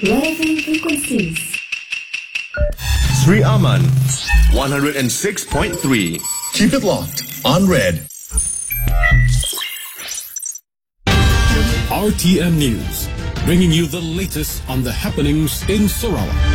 Relevant frequencies. Sri Aman, 106.3. Keep it locked on Red. RTM News, bringing you the latest on the happenings in Sarawak.